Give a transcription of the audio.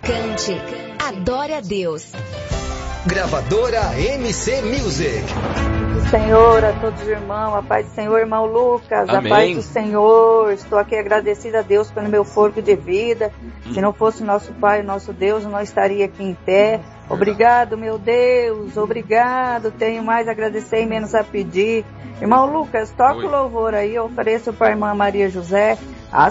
Cante, adore a Deus. Gravadora MC Music. Senhor, a todos os irmãos, a paz do Senhor, irmão Lucas, Amém. A paz do Senhor. Estou aqui agradecida a Deus pelo meu fôlego de vida. Se não fosse nosso Pai, nosso Deus, eu não estaria aqui em pé. Obrigado, meu Deus, obrigado. Tenho mais a agradecer e menos a pedir. Irmão Lucas, toca o louvor aí, eu ofereço para a irmã Maria José.